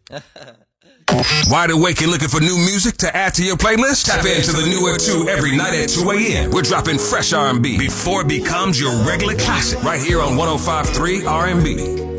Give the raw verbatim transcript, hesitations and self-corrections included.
Wide awake and looking for new music to add to your playlist? Tap into the newer two every night at two a.m. We're dropping fresh R and B before it becomes your regular classic right here on one oh five point three R and B.